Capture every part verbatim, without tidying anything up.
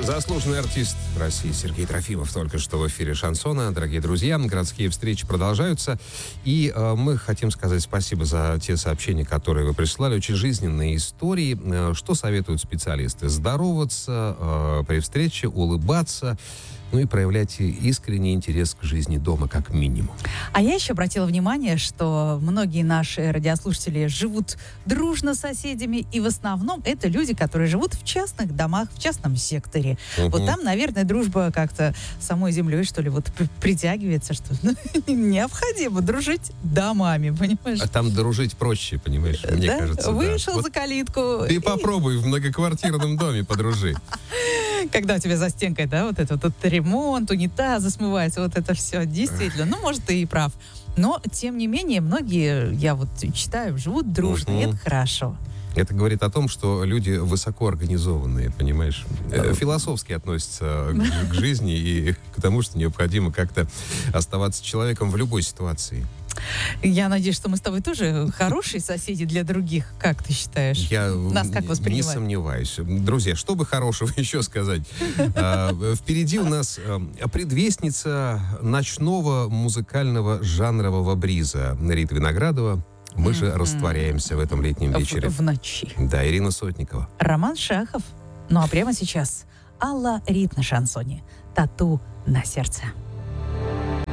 Заслуженный артист России Сергей Трофимов только что в эфире «Шансона». Дорогие друзья, городские встречи продолжаются. И э, мы хотим сказать спасибо за те сообщения, которые вы прислали. Очень жизненные истории. Э, что советуют специалисты? Здороваться э, при встрече, улыбаться. Ну и проявлять искренний интерес к жизни дома, как минимум. А я еще обратила внимание, что многие наши радиослушатели живут дружно с соседями, и в основном это люди, которые живут в частных домах, в частном секторе. Угу. Вот там, наверное, дружба как-то самой землей, что ли, вот притягивается, что ну, необходимо дружить домами, понимаешь? А там дружить проще, понимаешь, мне да? кажется. Вышел да. за калитку. Ты и... попробуй в многоквартирном доме подружи. Когда у тебя за стенкой, да, вот это вот ремонт, унитазы смываются, вот это все, действительно. Ну, может, ты и прав. Но, тем не менее, многие, я вот читаю, живут дружно, и это хорошо. Это говорит о том, что люди высокоорганизованные, понимаешь? Философски относятся к, к жизни и к тому, что необходимо как-то оставаться человеком в любой ситуации. Я надеюсь, что мы с тобой тоже хорошие соседи для других. Как ты считаешь? Я Нас как воспринимают? Не сомневаюсь. Друзья, что бы хорошего еще сказать? Впереди у нас предвестница ночного музыкального жанрового бриза Рита Виноградова. Мы же растворяемся в этом летнем вечере. В ночи. Да, Ирина Сотникова. Роман Шахов. Ну а прямо сейчас Алла Рид на шансоне. «Тату на сердце».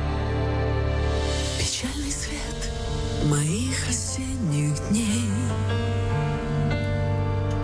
Печальный свет моих осенних дней